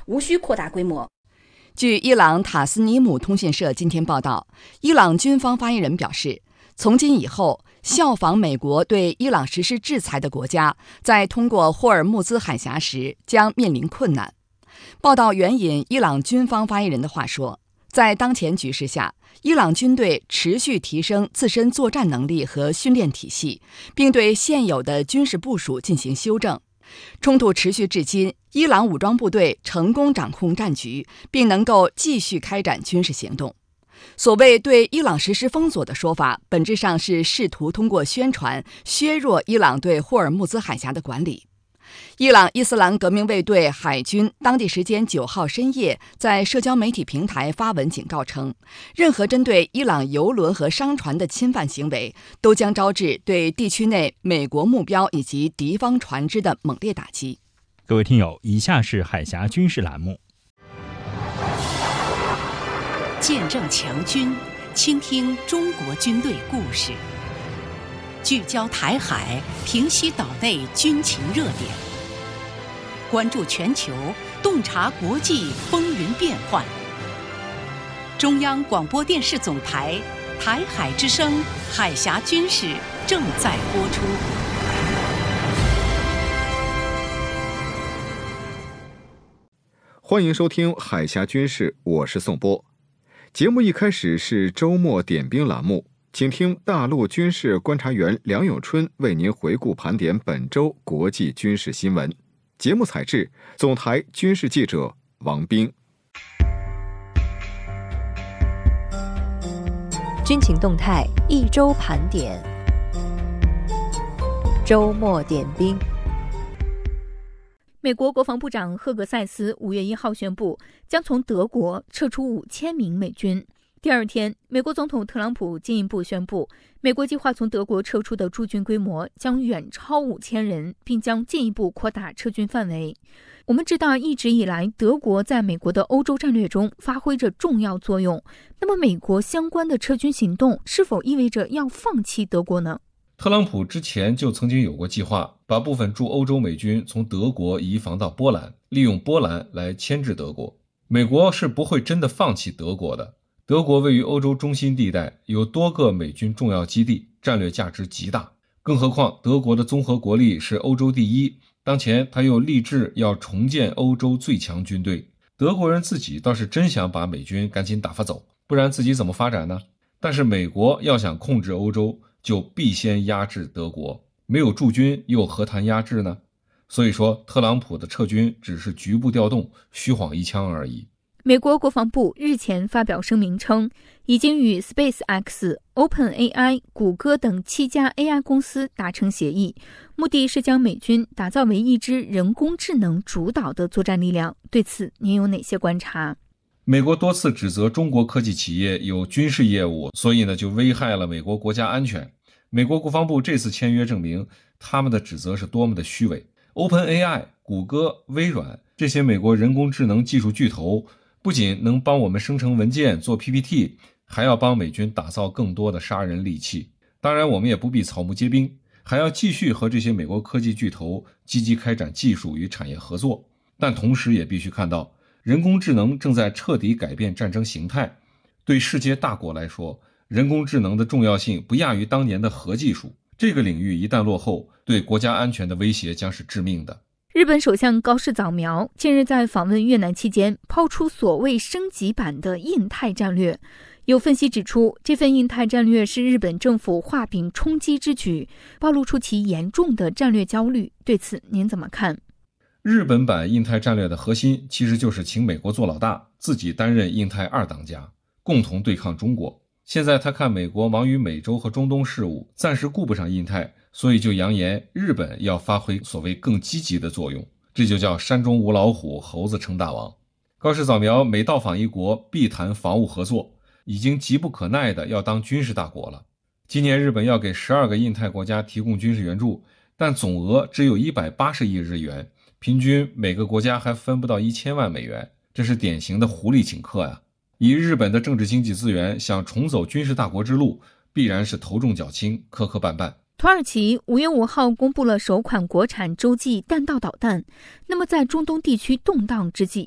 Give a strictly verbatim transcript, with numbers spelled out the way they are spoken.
无需扩大规模。 据伊朗塔斯尼姆通讯社今天报道，伊朗军方发言人表示，从今以后，效仿美国对伊朗实施制裁的国家，在通过霍尔木兹海峡时将面临困难。报道援引伊朗军方发言人的话说，在当前局势下，伊朗军队持续提升自身作战能力和训练体系，并对现有的军事部署进行修正。冲突持续至今，伊朗武装部队成功掌控战局，并能够继续开展军事行动。所谓对伊朗实施封锁的说法，本质上是试图通过宣传削弱伊朗对霍尔木兹海峡的管理。伊朗伊斯兰革命卫队海军当地时间九号深夜在社交媒体平台发文警告称，任何针对伊朗油轮和商船的侵犯行为，都将招致对地区内美国目标以及敌方船只的猛烈打击。 各位听友，以下是海峡军事栏目。 见证强军，倾听中国军队故事，聚焦台海，平息岛内军情热点，关注全球，洞察国际风云变幻。中央广播电视总台台海之声海峡军事正在播出。 欢迎收听海峡军事，我是宋波。节目一开始是周末点兵栏目，请听大陆军事观察员梁永春为您回顾盘点本周国际军事新闻。节目采制总台军事记者王斌。 军情动态一周盘点，周末点兵。 美国国防部长赫格塞斯五月一号宣布，将从德国撤出五千名美军。第二天，美国总统特朗普进一步宣布，美国计划从德国撤出的驻军规模将远超五千人，并将进一步扩大撤军范围。我们知道，一直以来，德国在美国的欧洲战略中发挥着重要作用。那么，美国相关的撤军行动是否意味着要放弃德国呢？ 特朗普之前就曾经有过计划，把部分驻欧洲美军从德国移防到波兰，利用波兰来牵制德国。美国是不会真的放弃德国的。德国位于欧洲中心地带，有多个美军重要基地，战略价值极大。更何况德国的综合国力是欧洲第一，当前他又立志要重建欧洲最强军队。德国人自己倒是真想把美军赶紧打发走，不然自己怎么发展呢？但是美国要想控制欧洲，就必先压制德国，没有驻军又何谈压制呢？所以说特朗普的撤军只是局部调动，虚晃一枪而已。 美国国防部日前发表声明称，已经与 SpaceX、OpenAI、谷歌等七家 A I 公司达成协议，目的是将美军打造为一支人工智能主导的作战力量。对此，您有哪些观察？ 美国多次指责中国科技企业有军事业务，所以呢就危害了美国国家安全。美国国防部这次签约证明，他们的指责是多么的虚伪。OpenAI、谷歌、微软这些美国人工智能技术巨头，不仅能帮我们生成文件做 P P T， 还要帮美军打造更多的杀人利器。当然我们也不必草木皆兵，还要继续和这些美国科技巨头积极开展技术与产业合作。但同时也必须看到，人工智能正在彻底改变战争形态。对世界大国来说，人工智能的重要性不亚于当年的核技术。这个领域一旦落后，对国家安全的威胁将是致命的。 日本首相高市早苗近日在访问越南期间，抛出所谓升级版的印太战略。有分析指出，这份印太战略是日本政府画饼充饥之举，暴露出其严重的战略焦虑。对此您怎么看？ 日本版印太战略的核心其实就是请美国做老大，自己担任印太二当家，共同对抗中国。现在他看美国忙于美洲和中东事务，暂时顾不上印太，所以就扬言日本要发挥所谓更积极的作用，这就叫山中无老虎，猴子称大王。高市早苗每到访一国必谈防务合作，已经急不可耐的要当军事大国了。今年日本要给十二个印太国家提供军事援助，但总额只有一百八十亿日元，平均每个国家还分不到一千万美元，这是典型的狐狸请客呀。以日本的政治经济资源，想重走军事大国之路，必然是头重脚轻，磕磕绊绊。 土耳其五月五号公布了首款国产洲际弹道导弹。那么在中东地区动荡之际，